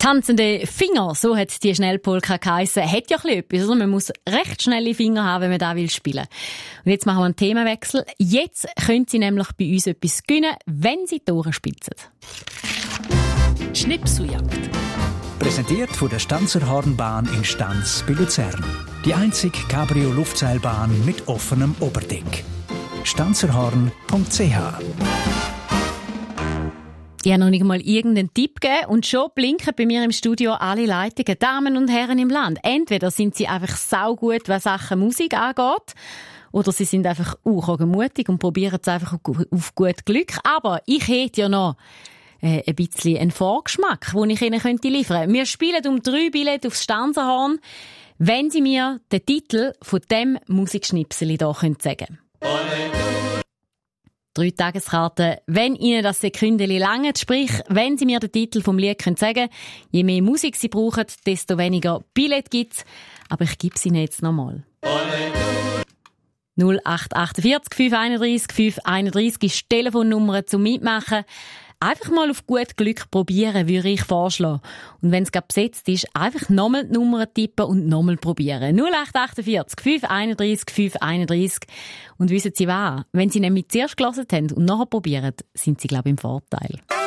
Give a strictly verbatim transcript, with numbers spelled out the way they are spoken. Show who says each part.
Speaker 1: Tanzende Finger, so hat die Schnellpolka geheissen. Hat ja ein bisschen etwas, oder? Man muss recht schnelle Finger haben, wenn man da will spielen. Und jetzt machen wir einen Themenwechsel. Jetzt können Sie nämlich bei uns etwas gewinnen, wenn Sie die Ohren spitzen.
Speaker 2: Schnipseljagd.
Speaker 3: Präsentiert von der Stanzerhornbahn in Stanz bei Luzern. Die einzige Cabrio-Luftseilbahn mit offenem Oberdeck. stanzerhorn punkt c h.
Speaker 1: Ich habe noch nicht mal irgendeinen Tipp gegeben und schon blinken bei mir im Studio alle Leitungen. Damen und Herren im Land. Entweder sind sie einfach saugut, was Sachen Musik angeht, oder sie sind einfach auch mutig und probieren es einfach auf gut Glück. Aber ich hätte ja noch äh, ein bisschen einen Vorgeschmack, den ich Ihnen könnte liefern könnte. Wir spielen um drei Billette aufs Stanzerhorn, wenn Sie mir den Titel von dem Musikschnipseli hier sagen können. Drei Tageskarten, wenn Ihnen das Sekündeli langt, sprich, wenn Sie mir den Titel vom Lied können sagen, je mehr Musik Sie brauchen, desto weniger Billett gibt's. Aber ich gebe es Ihnen jetzt nochmal. null acht acht vier fünf eins eins fünf eins eins ist die Telefonnummer zum Mitmachen. Einfach mal auf gut Glück probieren, würde ich vorschlagen. Und wenn es gerade besetzt ist, einfach nochmal die Nummer tippen und nochmal probieren. null acht acht vier fünf eins eins fünf eins eins. Und wissen Sie was? Wenn Sie nämlich zuerst gehört haben und nachher probieren, sind Sie, glaube ich, im Vorteil.